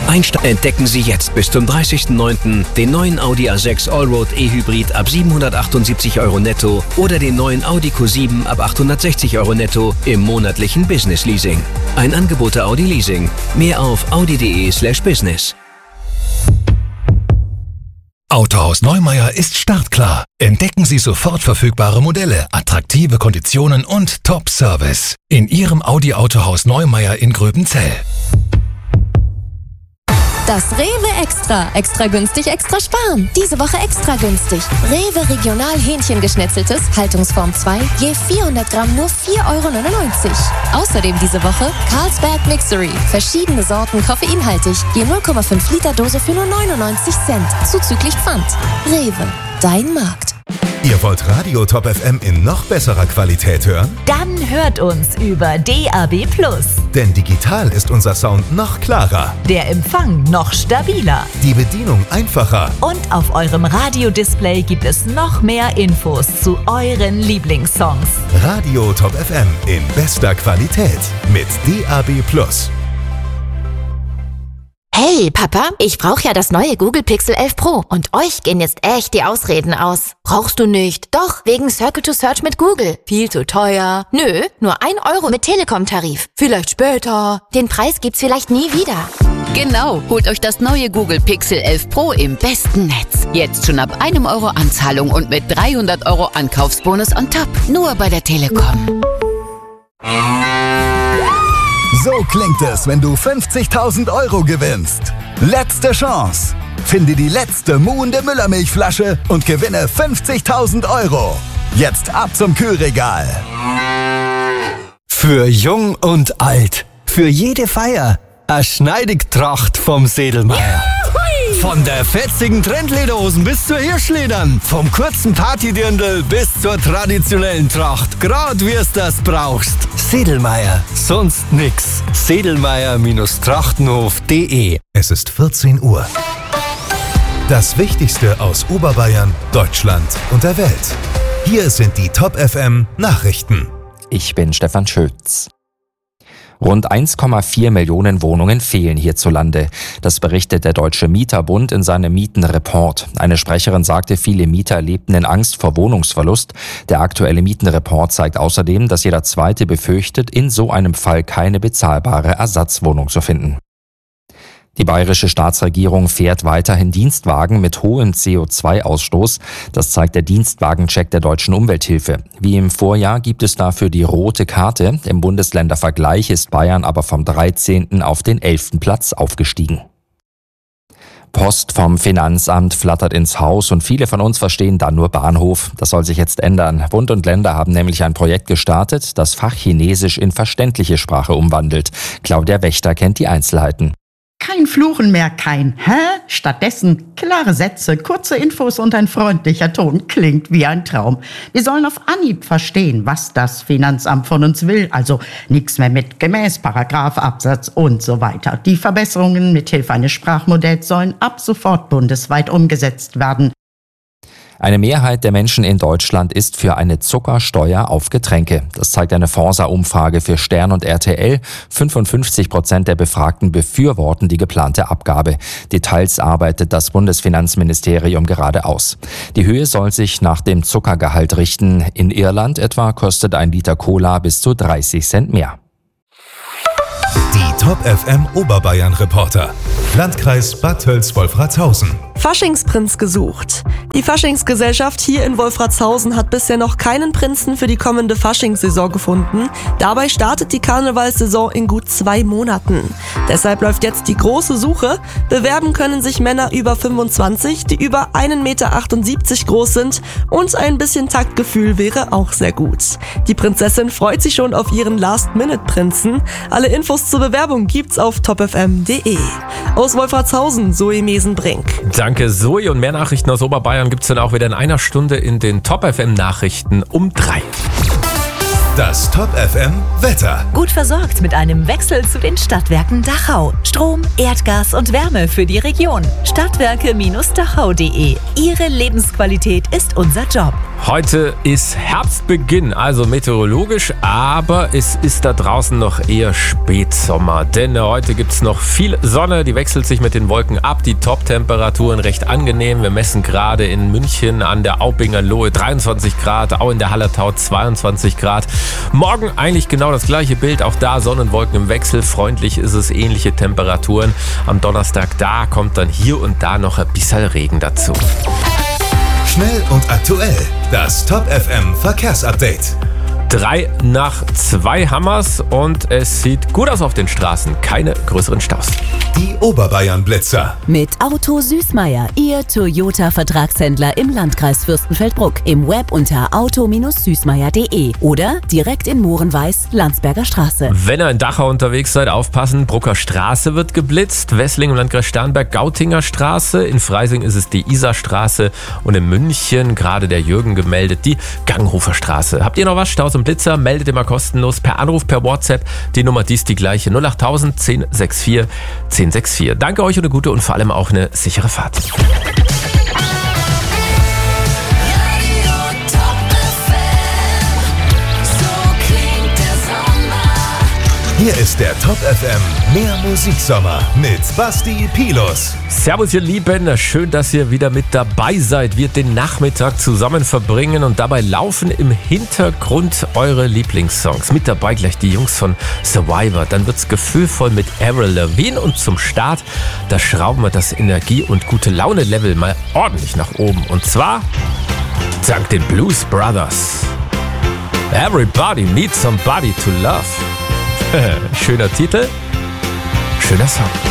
Entdecken Sie jetzt bis zum 30.09. den neuen Audi A6 Allroad E-Hybrid ab 778 € netto oder den neuen Audi Q7 ab 860 € netto im monatlichen Business Leasing. Ein Angebot der Audi Leasing. Mehr auf audi.de/business. Autohaus Neumeier ist startklar. Entdecken Sie sofort verfügbare Modelle, attraktive Konditionen und Top-Service in Ihrem Audi Autohaus Neumeier in Gröbenzell. Das Rewe Extra. Extra günstig, extra sparen. Diese Woche extra günstig. Rewe Regional Hähnchengeschnetzeltes, Haltungsform 2, je 400 Gramm nur 4,99 €. Außerdem diese Woche Carlsberg Mixery. Verschiedene Sorten koffeinhaltig. Je 0,5 Liter Dose für nur 99 Cent. Zuzüglich Pfand. Rewe. Dein Markt. Ihr wollt Radio Top FM in noch besserer Qualität hören? Dann hört uns über DAB+. Denn digital ist unser Sound noch klarer. Der Empfang noch stabiler. Die Bedienung einfacher. Und auf eurem Radiodisplay gibt es noch mehr Infos zu euren Lieblingssongs. Radio Top FM in bester Qualität mit DAB+. Hey Papa, ich brauche ja das neue Google Pixel 11 Pro und euch gehen jetzt echt die Ausreden aus. Brauchst du nicht? Doch, wegen Circle to Search mit Google. Viel zu teuer. Nö, nur 1 € mit Telekom-Tarif. Vielleicht später. Den Preis gibt's vielleicht nie wieder. Genau, holt euch das neue Google Pixel 11 Pro im besten Netz. Jetzt schon ab 1 € Anzahlung und mit 300 € Ankaufsbonus on top. Nur bei der Telekom. So klingt es, wenn du 50.000 € gewinnst. Letzte Chance. Finde die letzte muhende Müllermilchflasche und gewinne 50.000 €. Jetzt ab zum Kühlregal. Für jung und alt. Für jede Feier. Eine Schneidigtracht vom Sedlmeier. Von der fetzigen Trendlederhosen bis zur Hirschledern. Vom kurzen Partydirndl bis zur traditionellen Tracht. Grad wie es das brauchst. Sedlmeier. Sonst nix. Sedlmeier-trachtenhof.de. Es ist 14 Uhr. Das Wichtigste aus Oberbayern, Deutschland und der Welt. Hier sind die Top FM Nachrichten. Ich bin Stefan Schütz. Rund 1,4 Millionen Wohnungen fehlen hierzulande. Das berichtet der Deutsche Mieterbund in seinem Mietenreport. Eine Sprecherin sagte, viele Mieter lebten in Angst vor Wohnungsverlust. Der aktuelle Mietenreport zeigt außerdem, dass jeder Zweite befürchtet, in so einem Fall keine bezahlbare Ersatzwohnung zu finden. Die bayerische Staatsregierung fährt weiterhin Dienstwagen mit hohem CO2-Ausstoß. Das zeigt der Dienstwagencheck der Deutschen Umwelthilfe. Wie im Vorjahr gibt es dafür die rote Karte. Im Bundesländervergleich ist Bayern aber vom 13. auf den 11. Platz aufgestiegen. Post vom Finanzamt flattert ins Haus und viele von uns verstehen dann nur Bahnhof. Das soll sich jetzt ändern. Bund und Länder haben nämlich ein Projekt gestartet, das Fachchinesisch in verständliche Sprache umwandelt. Claudia Wächter kennt die Einzelheiten. Kein Fluchen mehr, kein Hä? Stattdessen klare Sätze, kurze Infos und ein freundlicher Ton. Klingt wie ein Traum. Wir sollen auf Anhieb verstehen, was das Finanzamt von uns will. Also nichts mehr mit gemäß, Paragraph, Absatz und so weiter. Die Verbesserungen mithilfe eines Sprachmodells sollen ab sofort bundesweit umgesetzt werden. Eine Mehrheit der Menschen in Deutschland ist für eine Zuckersteuer auf Getränke. Das zeigt eine Forsa-Umfrage für Stern und RTL. 55% der Befragten befürworten die geplante Abgabe. Details arbeitet das Bundesfinanzministerium gerade aus. Die Höhe soll sich nach dem Zuckergehalt richten. In Irland etwa kostet ein Liter Cola bis zu 30 Cent mehr. Die Top FM Oberbayern Reporter. Landkreis Bad Tölz-Wolfratshausen. Faschingsprinz gesucht. Die Faschingsgesellschaft hier in Wolfratshausen hat bisher noch keinen Prinzen für die kommende Faschingssaison gefunden. Dabei startet die Karnevalssaison in gut 2 Monaten. Deshalb läuft jetzt die große Suche. Bewerben können sich Männer über 25, die über 1,78 Meter groß sind, und ein bisschen Taktgefühl wäre auch sehr gut. Die Prinzessin freut sich schon auf ihren Last-Minute-Prinzen. Alle Infos zur Bewerbung gibt's auf topfm.de. Aus Wolfratshausen, Zoe Mesenbrink. Danke, Zoe. Und mehr Nachrichten aus Oberbayern gibt's dann auch wieder in einer Stunde in den Top FM Nachrichten um 3. Das Top FM Wetter. Gut versorgt mit einem Wechsel zu den Stadtwerken Dachau. Strom, Erdgas und Wärme für die Region. Stadtwerke-dachau.de. Ihre Lebensqualität ist unser Job. Heute ist Herbstbeginn, also meteorologisch, aber es ist da draußen noch eher Spätsommer. Denn heute gibt es noch viel Sonne, die wechselt sich mit den Wolken ab. Die Top-Temperaturen recht angenehm. Wir messen gerade in München an der Aubinger Lohe 23 Grad, auch in der Hallertau 22 Grad. Morgen eigentlich genau das gleiche Bild, auch da Sonnenwolken im Wechsel. Freundlich ist es, ähnliche Temperaturen. Am Donnerstag, da kommt dann hier und da noch ein bisschen Regen dazu. Schnell und aktuell. Das Top FM Verkehrsupdate. 3 nach 2 Hammers und es sieht gut aus auf den Straßen. Keine größeren Staus. Die Oberbayern-Blitzer. Mit Auto Süßmeier, Ihr Toyota-Vertragshändler im Landkreis Fürstenfeldbruck. Im Web unter auto-süßmeier.de oder direkt in Mohrenweiß, Landsberger Straße. Wenn ihr in Dachau unterwegs seid, aufpassen. Brucker Straße wird geblitzt. Wessling im Landkreis Starnberg, Gautinger Straße. In Freising ist es die Isarstraße. Und in München gerade der Jürgen gemeldet, die Ganghofer Straße. Habt ihr noch was? Staus und Blitzer? Meldet immer kostenlos per Anruf, per WhatsApp. Die Nummer, die ist die gleiche. 08000 1064 1064. Danke euch und eine gute und vor allem auch eine sichere Fahrt. Hier ist der Top FM Mehr Musiksommer mit Basti Pilus. Servus ihr Lieben, schön, dass ihr wieder mit dabei seid. Wir den Nachmittag zusammen verbringen und dabei laufen im Hintergrund eure Lieblingssongs. Mit dabei gleich die Jungs von Survivor. Dann wird's gefühlvoll mit Avril Lavigne und zum Start, da schrauben wir das Energie- und Gute-Laune-Level mal ordentlich nach oben. Und zwar dank den Blues Brothers. Everybody needs somebody to love. Schöner Titel, schöner Song.